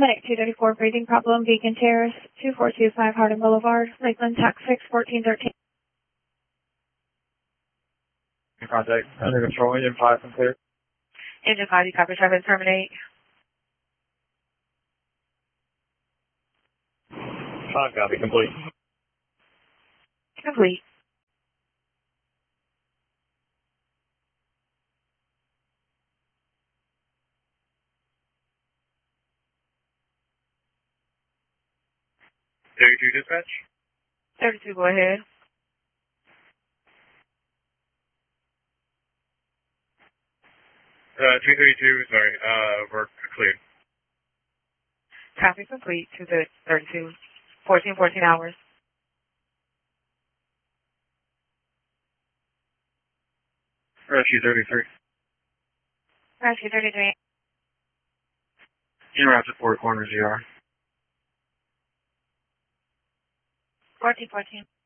Medic 234, breathing problem, Beacon Terrace, 2425 Hardin Boulevard, Lakeland, Tax 61413. Contact under control, engine 5 and clear. Engine 5, you copy, traffic terminate. 5 copy, complete. Complete. Dispatch? 32, go ahead. Uh, 232, sorry, we're cleared. Traffic complete to the 32. 14 hours. Rescue 33. Rescue 33. Interrupt at 4 corners, GR. 14.